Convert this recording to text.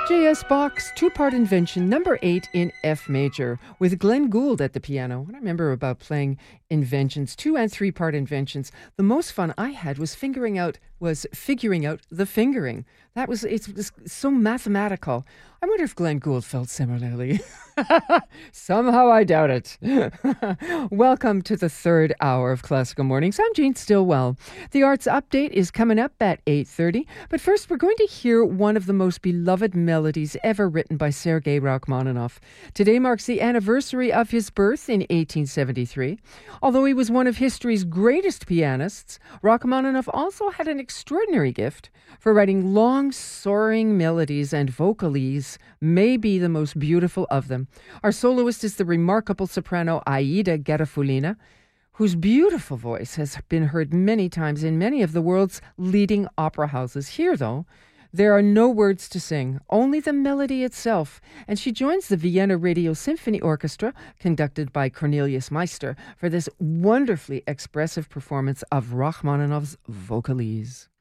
J.S. Bach's two-part invention, number 8 in F major, with Glenn Gould at the piano. What I remember about playing inventions, 2 and 3-part inventions, the most fun I had was figuring out the fingering. It was so mathematical. I wonder if Glenn Gould felt similarly. Somehow I doubt it. Welcome to the third hour of Classical Mornings. I'm Jane Stillwell. The Arts Update is coming up at 8:30, but first we're going to hear one of the most beloved melodies ever written by Sergei Rachmaninoff. Today marks the anniversary of his birth in 1873. Although he was one of history's greatest pianists, Rachmaninoff also had an extraordinary gift for writing long, soaring melodies, and vocalese may be the most beautiful of them. Our soloist is the remarkable soprano Aida Garofulina, whose beautiful voice has been heard many times in many of the world's leading opera houses. Here, though, there are no words to sing, only the melody itself, and she joins the Vienna Radio Symphony Orchestra, conducted by Cornelius Meister, for this wonderfully expressive performance of Rachmaninoff's vocalese.